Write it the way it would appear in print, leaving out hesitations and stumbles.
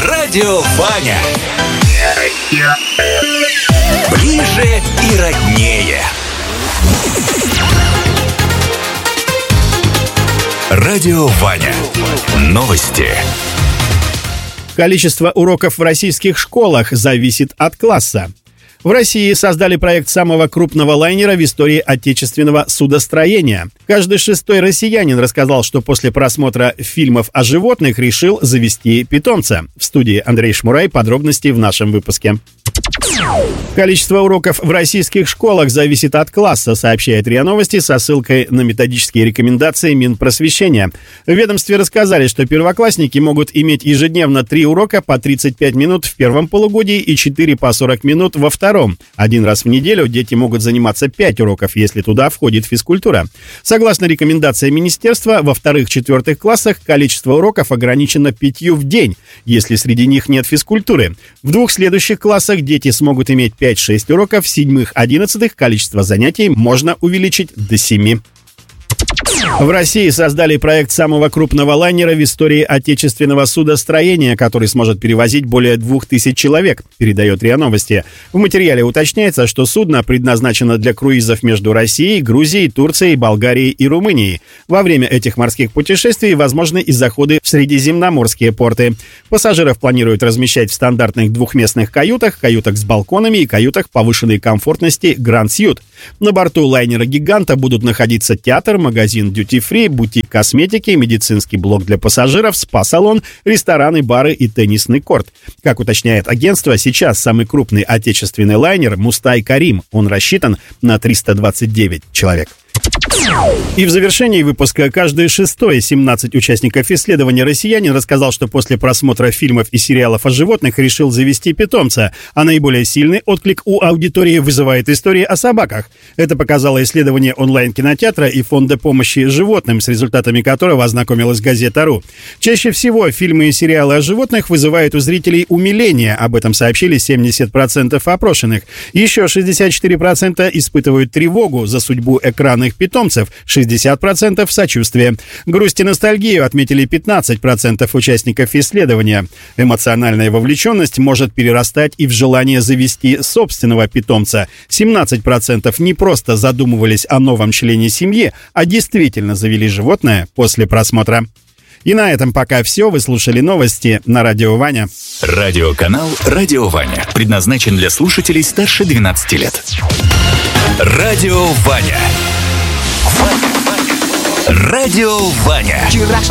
Радио Ваня. Ближе и роднее. Радио Ваня. Новости. Количество уроков в российских школах зависит от класса. В России создали проект самого крупного лайнера в истории отечественного судостроения. Каждый шестой россиянин рассказал, что после просмотра фильмов о животных решил завести питомца. В студии Андрей Шмурай. Подробности в нашем выпуске. Количество уроков в российских школах зависит от класса, сообщает РИА Новости со ссылкой на методические рекомендации Минпросвещения. В ведомстве рассказали, что первоклассники могут иметь ежедневно 3 урока по 35 минут в первом полугодии и 4 по 40 минут во втором. Один раз в неделю дети могут заниматься 5 уроков, если туда входит физкультура. Согласно рекомендациям министерства, во вторых-четвертых классах количество уроков ограничено 5 в день, если среди них нет физкультуры. В двух следующих классах дети смогут иметь 5-6 уроков, в 7-11 количество занятий можно увеличить до 7. В России создали проект самого крупного лайнера в истории отечественного судостроения, который сможет перевозить более 2000 человек, передает РИА Новости. В материале уточняется, что судно предназначено для круизов между Россией, Грузией, Турцией, Болгарией и Румынией. Во время этих морских путешествий возможны и заходы в средиземноморские порты. Пассажиров планируют размещать в стандартных двухместных каютах, каютах с балконами и каютах повышенной комфортности Grand Suite. На борту лайнера-гиганта будут находиться театр, магазин дьюти-фри, бутик косметики, медицинский блок для пассажиров, спа-салон, рестораны, бары и теннисный корт. Как уточняет агентство, сейчас самый крупный отечественный лайнер «Мустай Карим». Он рассчитан на 329 человек. И в завершении выпуска каждый шестой 17 участников исследования россиянин рассказал, что после просмотра фильмов и сериалов о животных решил завести питомца, а наиболее сильный отклик у аудитории вызывает истории о собаках. Это показало исследование онлайн-кинотеатра и фонда помощи животным, с результатами которого ознакомилась газета.ру. Чаще всего фильмы и сериалы о животных вызывают у зрителей умиление, об этом сообщили 70% опрошенных. Еще 64% испытывают тревогу за судьбу экранных питомцев, 60% сочувствие. Грусть и ностальгию отметили 15% участников исследования. Эмоциональная вовлеченность может перерастать и в желание завести собственного питомца. 17% не просто задумывались о новом члене семьи, а действительно завели животное после просмотра. И на этом пока все. Вы слушали новости на Радио Ваня. Радиоканал «Радио Ваня» предназначен для слушателей старше 12 лет. Радио Ваня. Радио Ваня.